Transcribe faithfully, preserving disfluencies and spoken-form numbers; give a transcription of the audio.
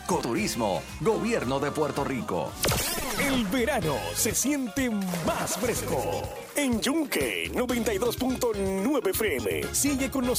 Ecoturismo, Gobierno de Puerto Rico. El verano se siente más fresco. En Yunque, noventa y dos punto nueve F M. Sigue con nosotros.